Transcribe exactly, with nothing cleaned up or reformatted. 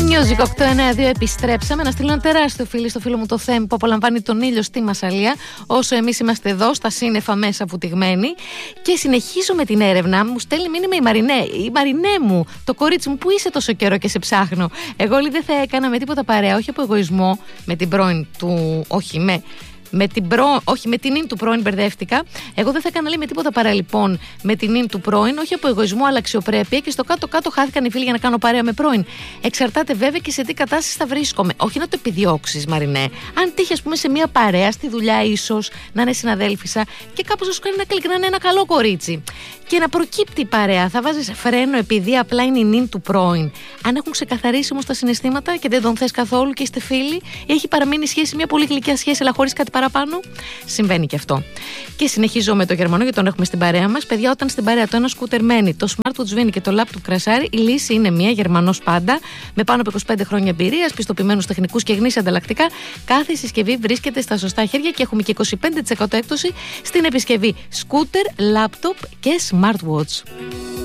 Music οκτώ εννιά δύο επιστρέψαμε. Να στείλω ένα τεράστιο φίλο στο φίλο μου το Θέμη που απολαμβάνει τον ήλιο στη Μασσαλία, όσο εμείς είμαστε εδώ στα σύννεφα μέσα βουτυγμένοι. Και συνεχίζω με την έρευνα. Μου στέλνει μήνυμα η Μαρινέ. Η Μαρινέ μου, το κορίτσι μου, που είσαι τόσο καιρό και σε ψάχνω. Εγώ λέει δεν θα έκανα με τίποτα παρέα, όχι από εγωισμό με την πρώην του, όχι με. Με την προ... Όχι, με την ίν του πρώην μπερδεύτηκα. Εγώ δεν θα έκανα λέει με τίποτα παρά λοιπόν με την ίν του πρώην, όχι από εγωισμό αλλά αξιοπρέπεια, και στο κάτω-κάτω χάθηκαν οι φίλοι για να κάνω παρέα με πρώην. Εξαρτάται βέβαια και σε τι κατάσταση θα βρίσκομαι. Όχι να το επιδιώξεις, Μαρινέ. Αν τύχει, ας πούμε, σε μια παρέα, στη δουλειά ίσως, να είναι συναδέλφισσα και κάπως να σου κάνει ένα κλικ, να είναι ένα καλό κορίτσι. Και να προκύπτει η παρέα. Θα βάζεις φρένο επειδή απλά είναι η νυν του πρώην. Αν έχουν ξεκαθαρίσει όμως τα συναισθήματα και δεν τον θες καθόλου και είστε φίλοι, ή έχει παραμείνει σχέση, μια πολύ γλυκιά σχέση, αλλά χωρίς κάτι παραπάνω, συμβαίνει και αυτό. Και συνεχίζω με το Γερμανό, γιατί τον έχουμε στην παρέα μας. Παιδιά, όταν στην παρέα το ένα σκούτερ μένει, το smartwatch σβήνει και το laptop κρασάρει, η λύση είναι μία, Γερμανός πάντα, με πάνω από είκοσι πέντε χρόνια εμπειρίας, πιστοποιημένους τεχνικούς και γνήσια ανταλλακτικά. Κάθε συσκευή βρίσκεται στα σωστά χέρια και έχουμε και είκοσι πέντε τοις εκατό έκπτωση στην επισκευή σκούτερ, laptop και smartwatch.